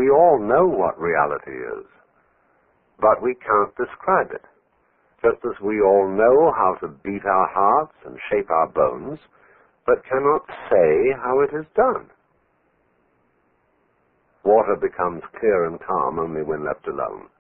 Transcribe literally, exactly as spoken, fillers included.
we all know what reality is, but we can't describe it, just as we all know how to beat our hearts and shape our bones, but cannot say how it is done. Water becomes clear and calm only when left alone.